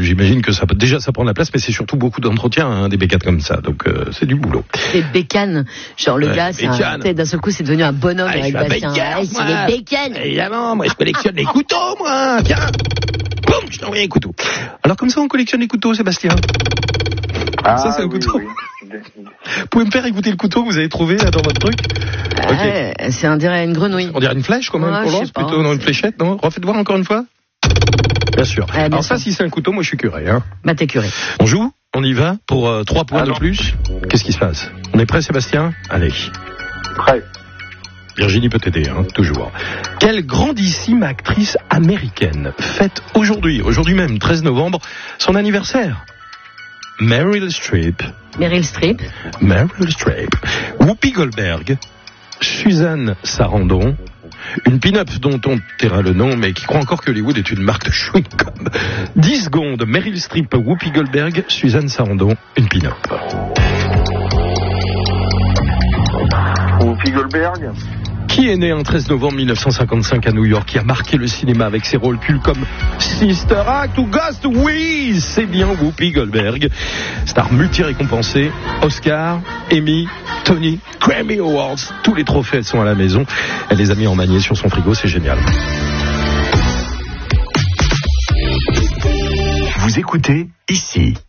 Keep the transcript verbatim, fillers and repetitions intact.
j'imagine que ça peut, déjà ça prend de la place, mais c'est surtout beaucoup d'entretien, hein, des bécanes comme ça. Donc euh, c'est du boulot. Des bécanes, genre le Ouais, gars, c'est un, d'un seul coup, c'est devenu un bonhomme ah, avec Bastien. Ah, c'est des bécanes. Évidemment, moi je collectionne les couteaux, moi. Tiens, boum, je t'ai envoyé un couteau. Alors comme ça, on collectionne les couteaux, Sébastien. Ah, ça c'est un oui, couteau. oui. Vous pouvez me faire écouter le couteau que vous avez trouvé là dans votre truc? Ouais, Ok. c'est on dirait une grenouille. On dirait une flèche quand même Ouais, qu'on je sais lance pas, plutôt, non, une c'est- fléchette, non? Refaites voir encore une fois. Bien sûr. Ouais, bien Alors ça, sûr. si c'est un couteau, moi je suis curé. Hein. Bah t'es curé. On joue? On y va pour euh, trois points Alors. de plus. Qu'est-ce qui se passe? On est prêt, Sébastien? Allez. Prêt. Virginie peut t'aider, hein, toujours. Quelle grandissime actrice américaine fête aujourd'hui, aujourd'hui même, treize novembre, son anniversaire? Meryl Streep, Meryl Streep. Meryl Streep, Whoopi Goldberg, Suzanne Sarandon, une pin-up dont on taira le nom, mais qui croit encore que Hollywood est une marque de chewing-gum. dix secondes, Meryl Streep, Whoopi Goldberg, Suzanne Sarandon, une pin-up. Whoopi Goldberg. Qui est né un treize novembre mille neuf cent cinquante-cinq à New York, qui a marqué le cinéma avec ses rôles cultes comme Sister Act ou Ghost? Oui, c'est bien Whoopi Goldberg. Star multi-récompensée, Oscar, Emmy, Tony, Grammy Awards, tous les trophées, elles sont à la maison. Elle les a mis en manier sur son frigo, c'est génial. Vous écoutez ici.